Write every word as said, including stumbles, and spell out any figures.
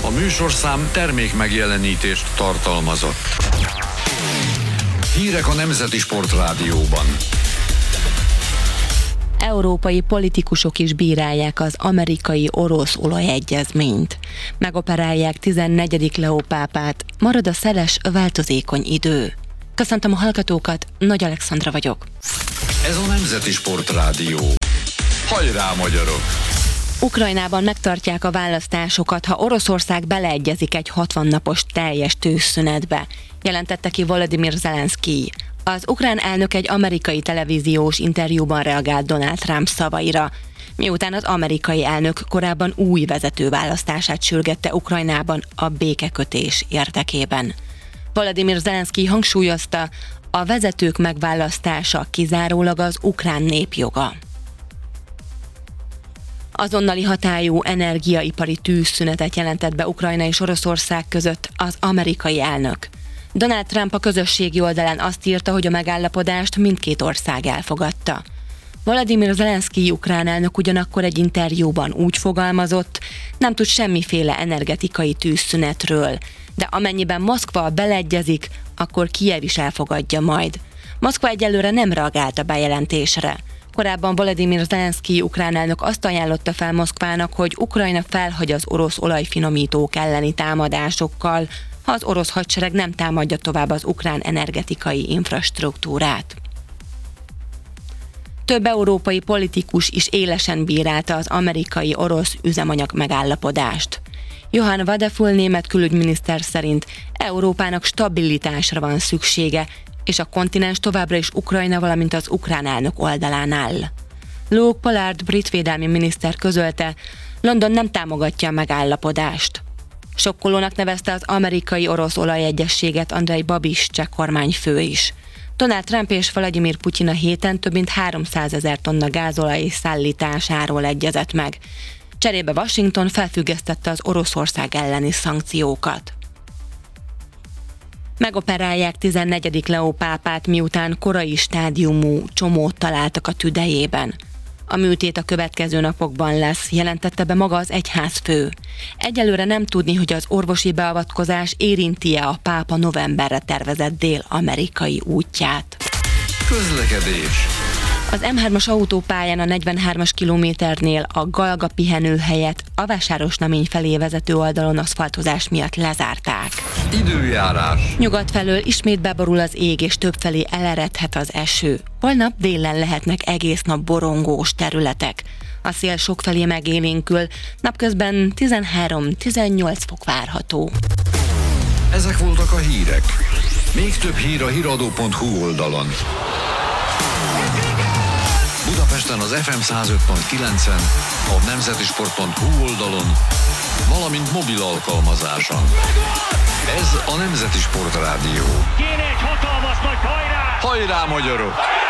A műsorszám termék megjelenítést tartalmazott. Hírek a Nemzeti Sportrádióban. Európai politikusok is bírálják az amerikai-orosz olajegyezményt. Megoperálják tizennegyedik Leó pápát, marad a szeles, változékony idő. Köszöntöm a hallgatókat, Nagy Alexandra vagyok. Ez a Nemzeti Sportrádió. Hajrá, magyarok! Ukrajnában megtartják a választásokat, ha Oroszország beleegyezik egy hatvan napos teljes tűzszünetbe, jelentette ki Volodymyr Zelenszkij. Az ukrán elnök egy amerikai televíziós interjúban reagált Donald Trump szavaira, miután az amerikai elnök korábban új vezető választását sürgette Ukrajnában a békekötés érdekében. Volodymyr Zelenszkij hangsúlyozta, a vezetők megválasztása kizárólag az ukrán nép joga. Azonnali hatályú energiaipari tűzszünetet jelentett be Ukrajna és Oroszország között az amerikai elnök. Donald Trump a közösségi oldalán azt írta, hogy a megállapodást mindkét ország elfogadta. Volodymyr Zelenszkij ukrán elnök ugyanakkor egy interjúban úgy fogalmazott, nem tud semmiféle energetikai tűzszünetről, de amennyiben Moszkva beleegyezik, akkor Kijev is elfogadja majd. Moszkva egyelőre nem reagált a bejelentésre. Korábban Volodymyr Zelenszkij ukrán elnök azt ajánlotta fel Moszkvának, hogy Ukrajna felhagy az orosz olajfinomítók elleni támadásokkal, ha az orosz hadsereg nem támadja tovább az ukrán energetikai infrastruktúrát. Több európai politikus is élesen bírálta az amerikai-orosz üzemanyag megállapodást. Johann Wadephul német külügyminiszter szerint Európának stabilitásra van szüksége, és a kontinens továbbra is Ukrajna, valamint az ukrán elnök oldalán áll. Luke Pollard brit védelmi miniszter közölte, London nem támogatja a megállapodást. Sokkolónak nevezte az amerikai-orosz olajegyezséget Andrej Babis cseh kormányfő is. Donald Trump és Vladimir Putyin a héten több mint háromszázezer tonna gázolaj szállításáról egyezett meg. Cserébe Washington felfüggesztette az Oroszország elleni szankciókat. Megoperálják tizennegyedik Leó pápát, miután korai stádiumú csomót találtak a tüdejében. A műtét a következő napokban lesz, jelentette be maga az egyházfő. Egyelőre nem tudni, hogy az orvosi beavatkozás érinti-e a pápa novemberre tervezett dél-amerikai útját. Közlekedés. Az em hármas autópályán a negyvenhármas kilométernél a Galga pihenőhelyet a Vásárosnamény felé vezető oldalon aszfaltozás miatt lezárták. Időjárás. Nyugat felől ismét beborul az ég, és többfelé eleredhet az eső. Holnap délen lehetnek egész nap borongós területek. A szél sokfelé megélénkül, napközben tizenhárom-tizennyolc fok várható. Ezek voltak a hírek. Még több hír a híradó pont hu oldalon. Budapesten az ef em száz öt pont kilencen, a nemzetisport pont hu oldalon, valamint mobil alkalmazáson. Ez a Nemzeti Sportrádió. Kéne egy hatalmas nagy hajrá! Hajrá, magyarok!